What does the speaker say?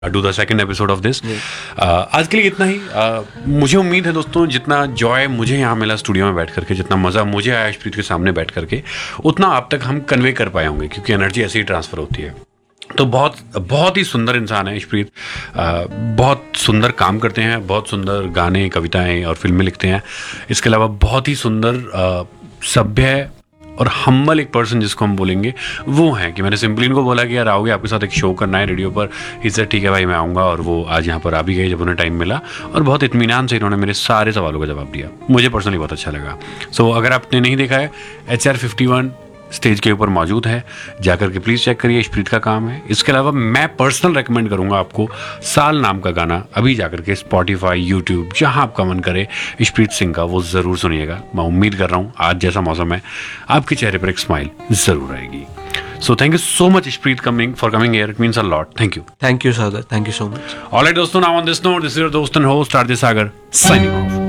Do the second episode of this. आज के लिए इतना ही। मुझे उम्मीद है दोस्तों, जितना जॉय मुझे यहाँ मिला स्टूडियो में बैठ करके, जितना मज़ा मुझे आया यशप्रीत के सामने बैठ करके, उतना आप तक हम कन्वे कर पाए होंगे, क्योंकि एनर्जी ऐसे ही ट्रांसफ़र होती है। तो बहुत ही सुंदर इंसान है यशप्रीत। बहुत सुंदर काम करते हैं, बहुत सुंदर गाने, कविताएं और फिल्में लिखते हैं। इसके अलावा बहुत ही सुंदर सभ्य और हम्बल एक पर्सन जिसको हम बोलेंगे वो है, कि मैंने सिंपली इनको बोला कि यार आओगे, आपके साथ एक शो करना है रेडियो पर। इससे ठीक है भाई, मैं आऊँगा। और वो आज यहाँ पर आ भी गए जब उन्हें टाइम मिला, और बहुत इत्मीनान से इन्होंने मेरे सारे सवालों का जवाब दिया। मुझे पर्सनली बहुत अच्छा लगा। सो अगर आपने नहीं देखा है, HR51 स्टेज के ऊपर मौजूद है, जाकर के प्लीज़ चेक करिए। यशप्रीत का काम है। इसके अलावा मैं पर्सनल रेकमेंड करूंगा आपको साल नाम का गाना, अभी जाकर के स्पॉटिफाई, यूट्यूब, जहां आपका मन करे, यशप्रीत सिंह का, वो ज़रूर सुनिएगा। मैं उम्मीद कर रहा हूँ आज जैसा मौसम है, आपके चेहरे पर एक स्माइल ज़रूर आएगी। So thank you so much Yashpreet for coming here. It means a lot. Thank you Sagar, thank you so much. Alright दोस्तों, now on this note, this is your दोस्त and host RJ Sagar, signing off.